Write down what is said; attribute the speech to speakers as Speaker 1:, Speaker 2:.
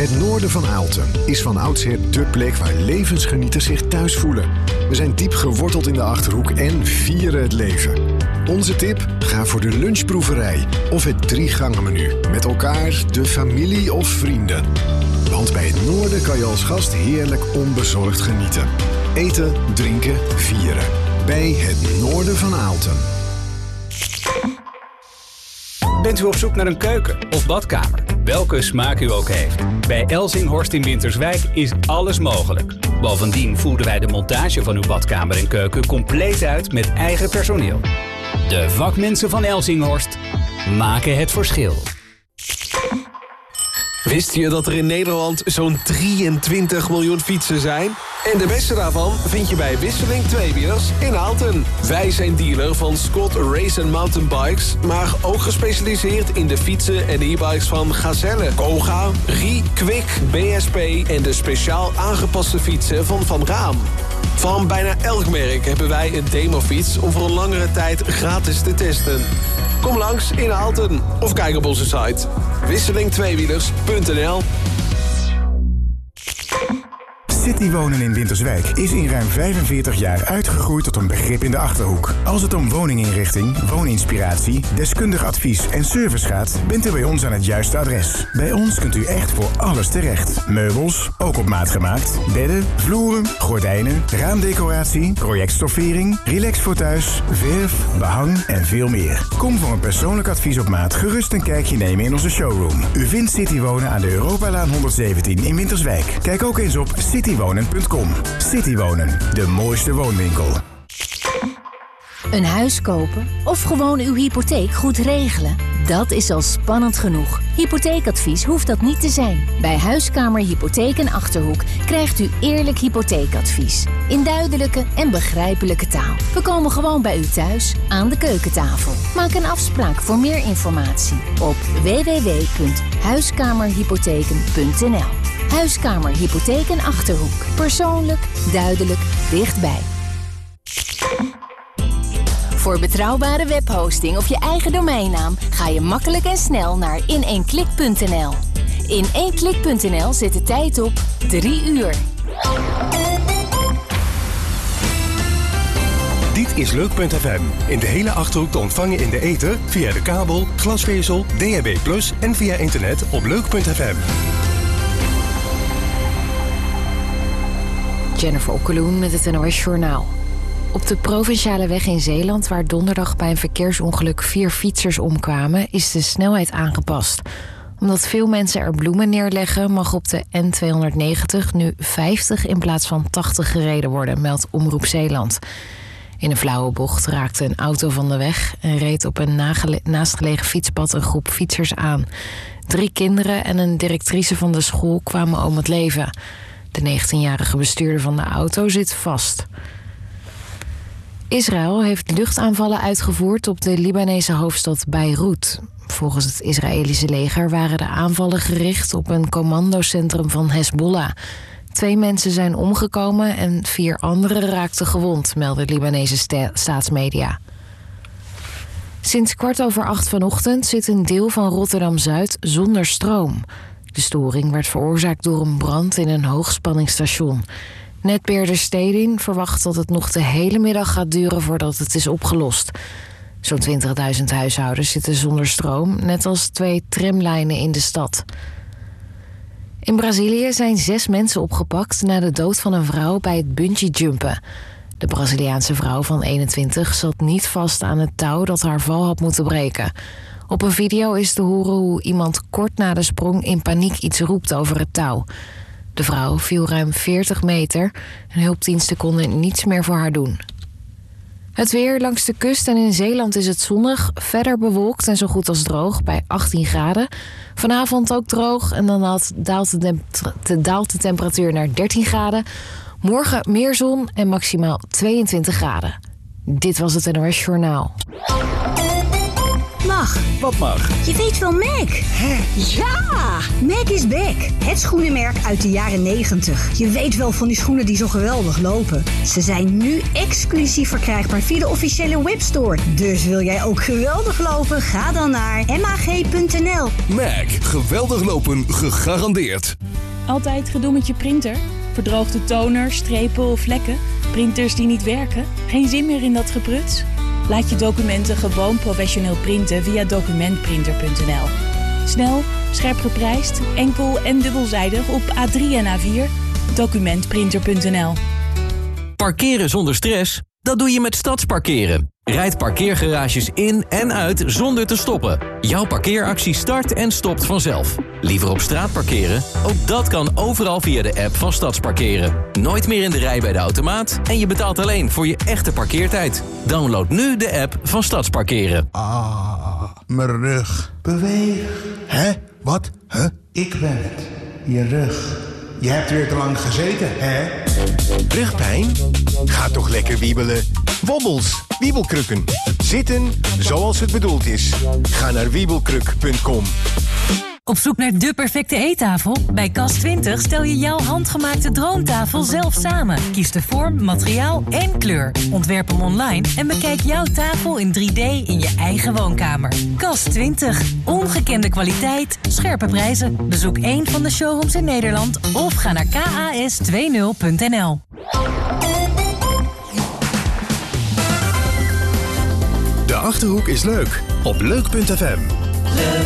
Speaker 1: Het noorden van Aalten is van oudsher dé plek waar levensgenieters zich thuis voelen. We zijn diep geworteld in de Achterhoek en vieren het leven. Onze tip? Ga voor de lunchproeverij of het 3-gangen-menu. Met elkaar, de familie of vrienden. Want bij het noorden kan je als gast heerlijk onbezorgd genieten. Eten, drinken, vieren. Bij het noorden van Aalten.
Speaker 2: Bent u op zoek naar een keuken of badkamer? Welke smaak u ook heeft. Bij Elzinghorst in Winterswijk is alles mogelijk. Bovendien voeren wij de montage van uw badkamer en keuken compleet uit met eigen personeel. De vakmensen van Elzinghorst maken het verschil.
Speaker 3: Wist je dat er in Nederland zo'n 23 miljoen fietsen zijn? En de beste daarvan vind je bij Wisseling Tweewielers in Aalten. Wij zijn dealer van Scott Race Mountain Bikes, maar ook gespecialiseerd in de fietsen en e-bikes van Gazelle, Koga, Rie, Kwik, BSP en de speciaal aangepaste fietsen van Van Raam. Van bijna elk merk hebben wij een demofiets om voor een langere tijd gratis te testen. Kom langs in Aalten of kijk op onze site wisselingtweewielers.nl.
Speaker 4: Citywonen in Winterswijk is in ruim 45 jaar uitgegroeid tot een begrip in de Achterhoek. Als het om woninginrichting, wooninspiratie, deskundig advies en service gaat, bent u bij ons aan het juiste adres. Bij ons kunt u echt voor alles terecht. Meubels, ook op maat gemaakt, bedden, vloeren, gordijnen, raamdecoratie, projectstoffering, relax voor thuis, verf, behang en veel meer. Kom voor een persoonlijk advies op maat gerust een kijkje nemen in onze showroom. U vindt Citywonen aan de Europalaan 117 in Winterswijk. Kijk ook eens op citywonen.com. Citywonen, de mooiste woonwinkel.
Speaker 5: Een huis kopen of gewoon uw hypotheek goed regelen? Dat is al spannend genoeg. Hypotheekadvies hoeft dat niet te zijn. Bij Huiskamer Hypotheek en Achterhoek krijgt u eerlijk hypotheekadvies. In duidelijke en begrijpelijke taal. We komen gewoon bij u thuis, aan de keukentafel. Maak een afspraak voor meer informatie op www.huiskamerhypotheken.nl. Huiskamer Hypotheek en Achterhoek. Persoonlijk, duidelijk, dichtbij. Voor betrouwbare webhosting of je eigen domeinnaam ga je makkelijk en snel naar in1klik.nl. In 1klik.nl zit de tijd op 3 uur.
Speaker 6: Dit is Leuk.fm. In de hele Achterhoek te ontvangen in de ether, via de kabel, glasvezel, DHB+ en via internet op Leuk.fm.
Speaker 7: Jennifer Okkeloen met het NOS Journaal. Op de provinciale weg in Zeeland, waar donderdag bij een verkeersongeluk 4 fietsers omkwamen, is de snelheid aangepast. Omdat veel mensen er bloemen neerleggen, mag op de N290 nu 50 in plaats van 80 gereden worden, meldt Omroep Zeeland. In een flauwe bocht raakte een auto van de weg en reed op een naastgelegen fietspad een groep fietsers aan. 3 kinderen en een directrice van de school kwamen om het leven. De 19-jarige bestuurder van de auto zit vast. Israël heeft luchtaanvallen uitgevoerd op de Libanese hoofdstad Beirut. Volgens het Israëlische leger waren de aanvallen gericht op een commandocentrum van Hezbollah. 2 mensen zijn omgekomen en 4 anderen raakten gewond, melden Libanese staatsmedia. Sinds 7:15 vanochtend zit een deel van Rotterdam-Zuid zonder stroom. De storing werd veroorzaakt door een brand in een hoogspanningsstation. Netbeheerder Stedin verwacht dat het nog de hele middag gaat duren voordat het is opgelost. Zo'n 20.000 huishoudens zitten zonder stroom, net als 2 tramlijnen in de stad. In Brazilië zijn 6 mensen opgepakt na de dood van een vrouw bij het bungee-jumpen. De Braziliaanse vrouw van 21 zat niet vast aan het touw dat haar val had moeten breken. Op een video is te horen hoe iemand kort na de sprong in paniek iets roept over het touw. De vrouw viel ruim 40 meter en hulpdiensten konden niets meer voor haar doen. Het weer langs de kust en in Zeeland is het zonnig, verder bewolkt en zo goed als droog bij 18 graden. Vanavond ook droog en dan daalt de temperatuur naar 13 graden. Morgen meer zon en maximaal 22 graden. Dit was het NOS Journaal.
Speaker 8: Mag.
Speaker 2: Wat mag?
Speaker 8: Je weet wel Mac.
Speaker 2: Hè?
Speaker 8: Ja! Mac is back. Het schoenenmerk uit de jaren 90. Je weet wel van die schoenen die zo geweldig lopen. Ze zijn nu exclusief verkrijgbaar via de officiële webstore. Dus wil jij ook geweldig lopen? Ga dan naar mag.nl.
Speaker 9: Mac. Geweldig lopen. Gegarandeerd.
Speaker 10: Altijd gedoe met je printer? Verdroogde toner, strepen of vlekken? Printers die niet werken? Geen zin meer in dat gepruts? Laat je documenten gewoon professioneel printen via documentprinter.nl. Snel, scherp geprijsd, enkel en dubbelzijdig op A3 en A4. Documentprinter.nl.
Speaker 11: Parkeren zonder stress? Dat doe je met Stadsparkeren. Rijd parkeergarages in en uit zonder te stoppen. Jouw parkeeractie start en stopt vanzelf. Liever op straat parkeren? Ook dat kan overal via de app van Stadsparkeren. Nooit meer in de rij bij de automaat en je betaalt alleen voor je echte parkeertijd. Download nu de app van Stadsparkeren.
Speaker 12: Mijn rug. Beweeg. Hè? Wat? Huh? Ik ben het. Je rug. Je hebt weer te lang gezeten, hè?
Speaker 13: Rugpijn? Ga toch lekker wiebelen. Wobbels, wiebelkrukken. Zitten zoals het bedoeld is. Ga naar wiebelkruk.com.
Speaker 14: Op zoek naar de perfecte eettafel? Bij Cas20 stel je jouw handgemaakte droomtafel zelf samen. Kies de vorm, materiaal en kleur. Ontwerp hem online en bekijk jouw tafel in 3D in je eigen woonkamer. Cas20. Ongekende kwaliteit, scherpe prijzen. Bezoek één van de showrooms in Nederland of ga naar kas20.nl.
Speaker 1: De Achterhoek is leuk op leuk.fm.